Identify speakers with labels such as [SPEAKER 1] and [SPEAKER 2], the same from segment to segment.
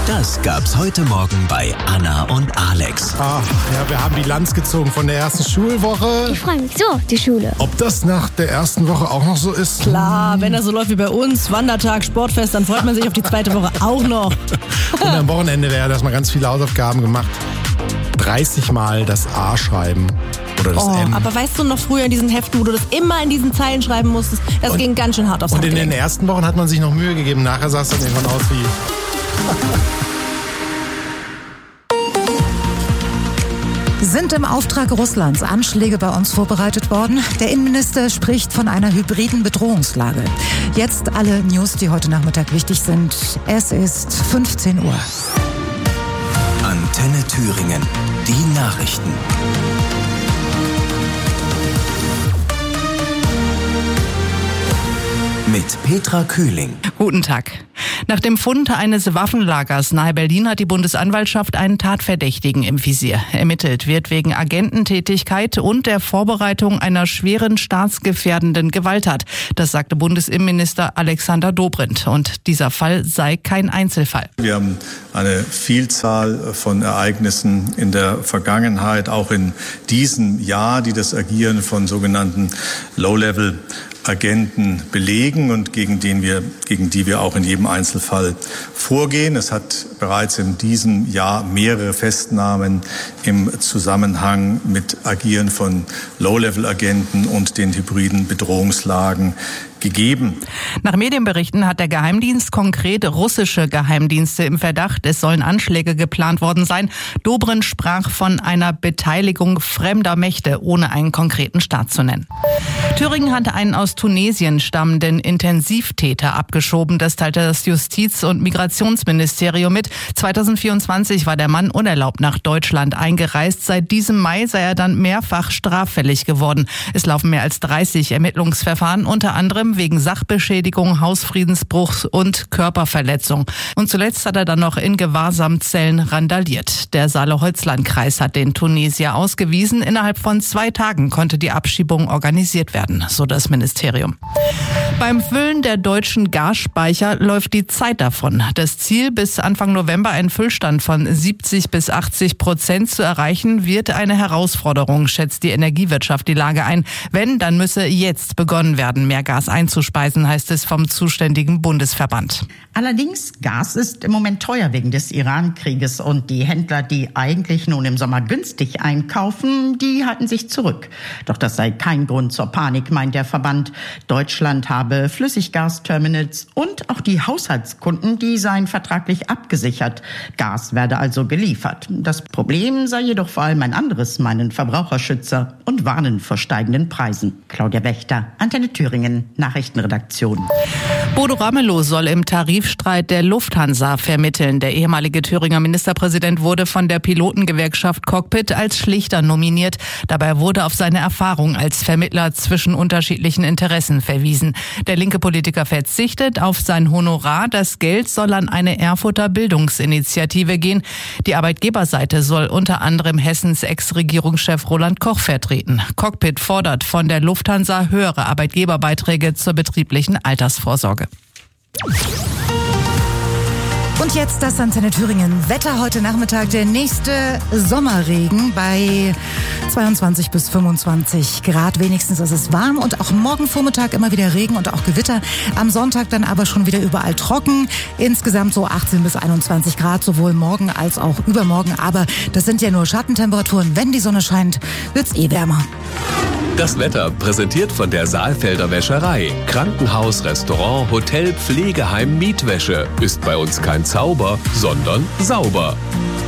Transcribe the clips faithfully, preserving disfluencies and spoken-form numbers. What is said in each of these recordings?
[SPEAKER 1] Das gab's heute Morgen bei Anna und Alex.
[SPEAKER 2] Ach, ja, wir haben Bilanz gezogen von der ersten Schulwoche.
[SPEAKER 3] Ich freue mich so auf die Schule.
[SPEAKER 2] Ob das nach der ersten Woche auch noch so ist?
[SPEAKER 4] Klar, wenn das so läuft wie bei uns, Wandertag, Sportfest, dann freut man sich auf die zweite Woche auch noch.
[SPEAKER 2] Und am Wochenende wäre das mal ganz viele Hausaufgaben gemacht. dreißig Mal das A schreiben. Oder das
[SPEAKER 4] Oh,
[SPEAKER 2] M.
[SPEAKER 4] aber weißt du noch früher in diesen Heften, wo du das immer in diesen Zeilen schreiben musstest, das
[SPEAKER 2] Und-
[SPEAKER 4] ging ganz schön hart aufs
[SPEAKER 2] Und in
[SPEAKER 4] Handgelenk.
[SPEAKER 2] den ersten Wochen hat man sich noch Mühe gegeben. Nachher sah es dann irgendwann aus wie...
[SPEAKER 5] Sind im Auftrag Russlands Anschläge bei uns vorbereitet worden? Der Innenminister spricht von einer hybriden Bedrohungslage. Jetzt alle News, die heute Nachmittag wichtig sind. Es ist fünfzehn Uhr.
[SPEAKER 1] Antenne Thüringen. Die Nachrichten. Mit Petra Kühling.
[SPEAKER 6] Guten Tag. Nach dem Fund eines Waffenlagers nahe Berlin hat die Bundesanwaltschaft einen Tatverdächtigen im Visier. Ermittelt wird wegen Agententätigkeit und der Vorbereitung einer schweren staatsgefährdenden Gewalttat. Das sagte Bundesinnenminister Alexander Dobrindt. Und dieser Fall sei kein Einzelfall.
[SPEAKER 7] Wir haben eine Vielzahl von Ereignissen in der Vergangenheit, auch in diesem Jahr, die das Agieren von sogenannten Low-Level Agenten belegen und gegen, den wir, gegen die wir auch in jedem Einzelfall vorgehen. Es hat bereits in diesem Jahr mehrere Festnahmen im Zusammenhang mit Agieren von Low-Level-Agenten und den hybriden Bedrohungslagen gegeben.
[SPEAKER 6] Nach Medienberichten hat der Geheimdienst konkret russische Geheimdienste im Verdacht. Es sollen Anschläge geplant worden sein. Dobrindt sprach von einer Beteiligung fremder Mächte, ohne einen konkreten Staat zu nennen. Thüringen hatte einen aus Tunesien stammenden Intensivtäter abgeschoben. Das teilte das Justiz- und Migrationsministerium mit. zweitausendvierundzwanzig war der Mann unerlaubt nach Deutschland eingereist. Seit diesem Mai sei er dann mehrfach straffällig geworden. Es laufen mehr als dreißig Ermittlungsverfahren, unter anderem wegen Sachbeschädigung, Hausfriedensbruch und Körperverletzung. Und zuletzt hat er dann noch in Gewahrsamzellen randaliert. Der Saale-Holzland-Kreis hat den Tunesier ausgewiesen. Innerhalb von zwei Tagen konnte die Abschiebung organisiert werden, so das Ministerium. Beim Füllen der deutschen Gasspeicher läuft die Zeit davon. Das Ziel, bis Anfang November einen Füllstand von siebzig bis achtzig Prozent zu erreichen, wird eine Herausforderung, schätzt die Energiewirtschaft die Lage ein. Wenn, dann müsse jetzt begonnen werden, mehr Gas einzuspeisen, heißt es vom zuständigen Bundesverband.
[SPEAKER 8] Allerdings, Gas ist im Moment teuer wegen des Iran-Krieges und die Händler, die eigentlich nun im Sommer günstig einkaufen, die halten sich zurück. Doch das sei kein Grund zur Panik, meint der Verband. Deutschland habe Flüssiggasterminals und auch die Haushaltskunden, die seien vertraglich abgesichert. Gas werde also geliefert. Das Problem sei jedoch vor allem ein anderes, meinen Verbraucherschützer und warnen vor steigenden Preisen. Claudia Wächter, Antenne Thüringen, Nachrichtenredaktion.
[SPEAKER 6] Bodo Ramelow soll im Tarifstreit der Lufthansa vermitteln. Der ehemalige Thüringer Ministerpräsident wurde von der Pilotengewerkschaft Cockpit als Schlichter nominiert. Dabei wurde auf seine Erfahrung als Vermittler zwischen unterschiedlichen Interessen verwiesen. Der linke Politiker verzichtet auf sein Honorar. Das Geld soll an eine Erfurter Bildungsinitiative gehen. Die Arbeitgeberseite soll unter anderem Hessens Ex-Regierungschef Roland Koch vertreten. Cockpit fordert von der Lufthansa höhere Arbeitgeberbeiträge zur betrieblichen Altersvorsorge.
[SPEAKER 5] Und jetzt das Antenne Thüringen. Wetter heute Nachmittag, der nächste Sommerregen bei zweiundzwanzig bis fünfundzwanzig Grad. Wenigstens ist es warm und auch morgen Vormittag immer wieder Regen und auch Gewitter. Am Sonntag dann aber schon wieder überall trocken. Insgesamt so achtzehn bis einundzwanzig Grad, sowohl morgen als auch übermorgen. Aber das sind ja nur Schattentemperaturen. Wenn die Sonne scheint, wird's eh wärmer.
[SPEAKER 9] Das Wetter präsentiert von der Saalfelder Wäscherei. Krankenhaus, Restaurant, Hotel, Pflegeheim, Mietwäsche. Ist bei uns kein Zauber, sondern sauber.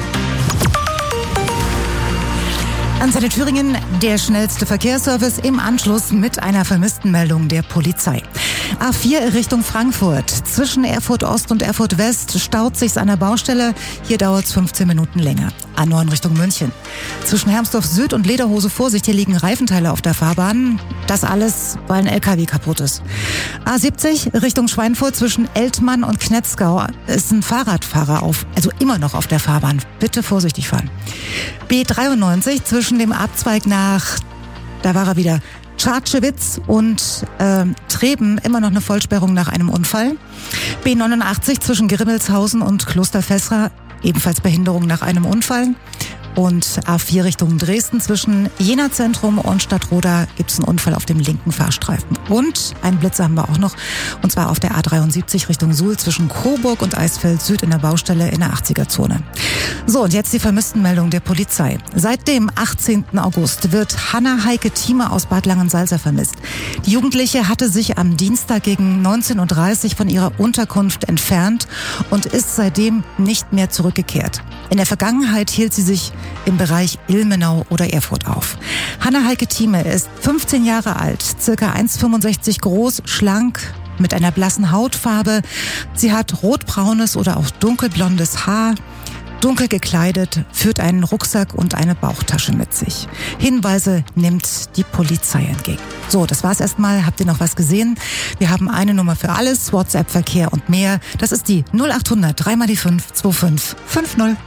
[SPEAKER 5] Antenne Thüringen, der schnellste Verkehrsservice im Anschluss mit einer vermissten Meldung der Polizei. A vier Richtung Frankfurt. Zwischen Erfurt Ost und Erfurt West staut sich's an der Baustelle. Hier dauert's fünfzehn Minuten länger. A neun Richtung München. Zwischen Hermsdorf Süd und Lederhose Vorsicht, hier liegen Reifenteile auf der Fahrbahn. Das alles, weil ein L K W kaputt ist. A siebzig Richtung Schweinfurt zwischen Eltmann und Knetzgau ist ein Fahrradfahrer auf, also immer noch auf der Fahrbahn. Bitte vorsichtig fahren. B dreiundneunzig zwischen dem Abzweig nach, da war er wieder, Schartschewitz und äh, Treben immer noch eine Vollsperrung nach einem Unfall. B neunundachtzig zwischen Grimmelshausen und Klosterfessra, ebenfalls Behinderung nach einem Unfall. Und A vier Richtung Dresden zwischen Jena Zentrum und Stadtroda gibt es einen Unfall auf dem linken Fahrstreifen. Und einen Blitzer haben wir auch noch, und zwar auf der A dreiundsiebzig Richtung Suhl zwischen Coburg und Eisfeld Süd in der Baustelle in der achtziger-Zone. So, und jetzt die Vermisstenmeldung der Polizei. Seit dem achtzehnten August wird Hannah-Heike Thieme aus Bad Langensalza vermisst. Die Jugendliche hatte sich am Dienstag gegen neunzehn Uhr dreißig von ihrer Unterkunft entfernt und ist seitdem nicht mehr zurückgekehrt. In der Vergangenheit hielt sie sich im Bereich Ilmenau oder Erfurt auf. Hannah-Heike Thieme ist fünfzehn Jahre alt, circa eins Komma fünfundsechzig groß, schlank, mit einer blassen Hautfarbe. Sie hat rotbraunes oder auch dunkelblondes Haar, dunkel gekleidet, führt einen Rucksack und eine Bauchtasche mit sich. Hinweise nimmt die Polizei entgegen. So, das war's erstmal. Habt ihr noch was gesehen? Wir haben eine Nummer für alles, WhatsApp-Verkehr und mehr. Das ist die null acht hundert drei mal die fünf zwei fünf fünf null.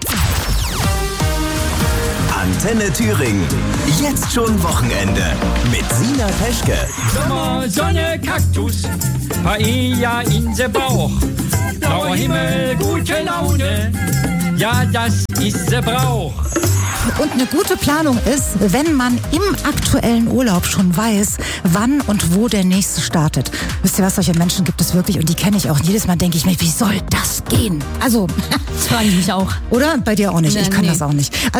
[SPEAKER 1] Antenne Thüringen. Jetzt schon Wochenende. Mit Sina Peschke.
[SPEAKER 3] Sommer, Sonne, Kaktus. Paella in der Bauch. Blauer Himmel, gute Laune. Ja, das ist der Brauch.
[SPEAKER 5] Und eine gute Planung ist, wenn man im aktuellen Urlaub schon weiß, wann und wo der nächste startet. Wisst ihr was, solche Menschen gibt es wirklich und die kenne ich auch. Und jedes Mal denke ich mir, wie soll das gehen? Also,
[SPEAKER 4] das frage ich mich auch.
[SPEAKER 5] Oder? Bei dir auch nicht.
[SPEAKER 4] Nee,
[SPEAKER 5] ich kann
[SPEAKER 4] nee.
[SPEAKER 5] das auch nicht.